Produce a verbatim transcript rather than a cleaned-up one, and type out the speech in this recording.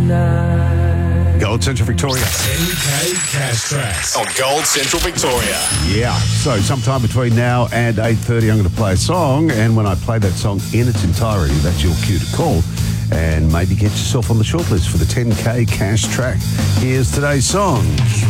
Gold Central Victoria. ten K Cash Tracks on Gold Central Victoria. Yeah, so sometime between now and eight thirty I'm going to play a song, and when I play that song in its entirety, that's your cue to call and maybe get yourself on the shortlist for the ten K Cash Track. Here's today's song.